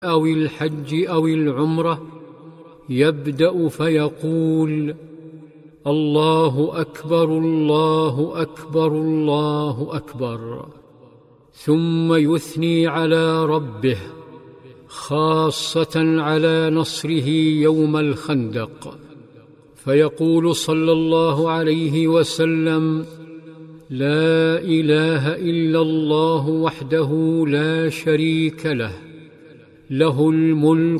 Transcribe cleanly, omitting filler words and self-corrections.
أو الحج أو العمرة يبدأ فيقول: الله أكبر الله أكبر الله أكبر، ثم يثني على ربه، خاصة على نصره يوم الخندق، فيقول صلى الله عليه وسلم: لا إله إلا الله وحده لا شريك له، له الملك